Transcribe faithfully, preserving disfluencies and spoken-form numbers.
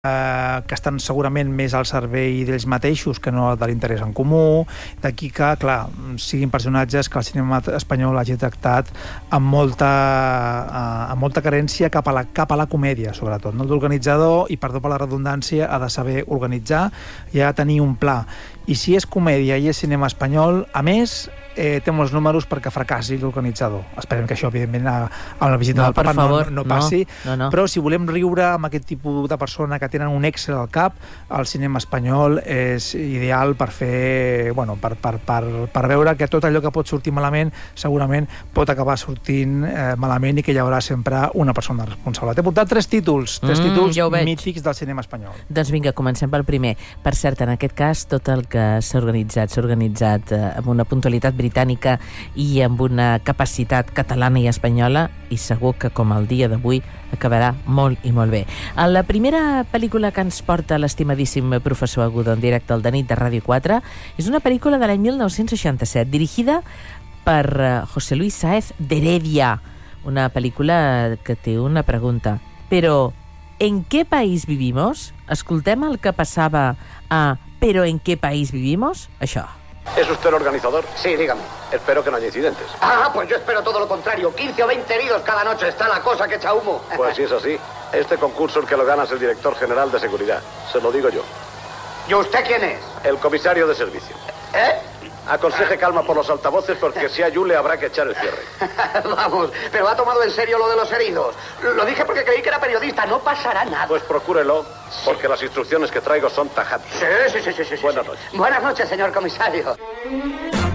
eh, que estan segurament més al servei d'ells mateixos que no de l'interès en comú. D'aquí que, clar, siguin personatges que el cinema espanyol hagi tractat amb molta, eh, amb molta carència cap a la, cap a la comèdia, sobretot. No? L'organitzador, i perdó per la redundància, ha de saber organitzar i ha de tenir un pla. I si és comèdia i és cinema espanyol, a més, eh, té molts números perquè fracassi l'organitzador. Esperem que això, evidentment, a, a la visita no, del Papa favor, no, no passi, no, no, no. Però si volem riure amb aquest tipus de persona que tenen un Excel al cap, el cinema espanyol és ideal per fer, bueno, per, per, per, per veure que tot allò que pot sortir malament segurament pot acabar sortint eh, malament i que hi haurà sempre una persona responsable. T'he portat tres títols, tres mm, títols ja mítics del cinema espanyol. Doncs vinga, comencem pel primer. Per cert, en aquest cas, tot el que s'ha organitzat, s'ha organitzat eh, amb una puntualitat britànica i amb una capacitat catalana i espanyola, i segur que com el dia d'avui acabarà molt i molt bé. La primera pel·lícula que ens porta l'estimadíssim professor Agudo en directe al de nit de Ràdio quatre és una pel·lícula de l'any mil nou-cents seixanta-set, dirigida per José Luis Sáez de Heredia, una pel·lícula que té una pregunta. Però, ¿en qué país vivimos? Escoltem el que passava a ¿Pero en qué país vivimos? Això. ¿Es usted el organizador? Sí, dígame. Espero que no haya incidentes. Ah, pues yo espero todo lo contrario. quince o veinte heridos cada noche. Está la cosa que echa humo. Pues si es así, este concurso el que lo gana es el director general de seguridad. Se lo digo yo. ¿Y usted quién es? El comisario de servicio. ¿Eh? Aconseje calma por los altavoces porque si hay Yule habrá que echar el cierre. Vamos, pero ha tomado en serio lo de los heridos. Lo dije porque creí que era periodista. No pasará nada. Pues procúrelo, porque las instrucciones que traigo son tajantes. Sí, sí, sí, sí, sí. Buenas sí. noches. Buenas noches, señor comisario.